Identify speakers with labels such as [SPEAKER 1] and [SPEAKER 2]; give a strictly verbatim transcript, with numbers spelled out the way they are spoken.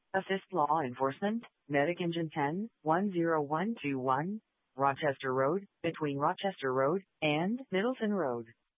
[SPEAKER 1] Assist Law Enforcement, Medic Engine ten, one zero one two one, Rochester Road, between Rochester Road and Middleton Road.